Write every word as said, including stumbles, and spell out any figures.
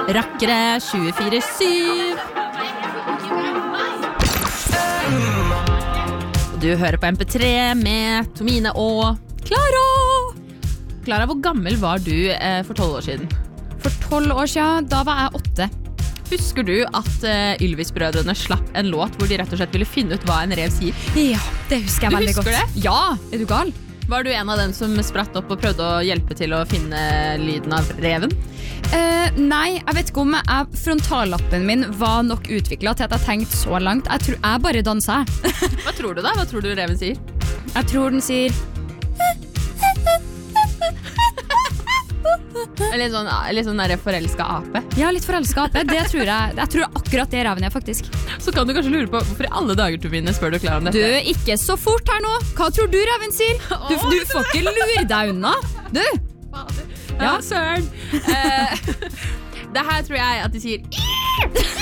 Rakkere tjuefire syv. Du hører på M P tre med Tomine og Klara. Klara, hvor gammel var du eh, for tolv år siden? For tolv år siden, da var jeg åtte. Husker du at uh, Ylvis-brødrene slapp en låt hvor de rett og slett ville finne ut hva en rev sier? Ja, det husker jeg du veldig husker godt. Det? Ja, er du gal? Var du en av dem som spratt opp og prøvde å hjelpe til å finne lyden av reven? Uh, nei, jeg vet ikke om jeg, frontallappen min var nok utviklet til at jeg tenkte så langt. Jeg tror jeg bare danser. Hva tror du da? Hva tror du reven sier? Jeg tror den sier... Litt sånn, litt sånn der forelsket ape. Ja, litt forelsket ape. Det tror jeg. Jeg tror akkurat det reven er, faktisk. Så kan du kanskje lure på hvorfor i alle dager, Tomine, spør du Klara om dette? Du, ikke så fort her nå. Hva tror du reven sier? Du, du får ikke lure deg unna. Du. Ja, søren. uh, Det her tror jeg at de sier